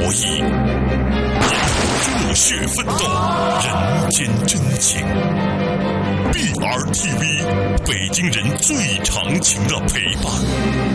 役，热血奋斗，人间真情。BRTV， 北京人最长情的陪伴。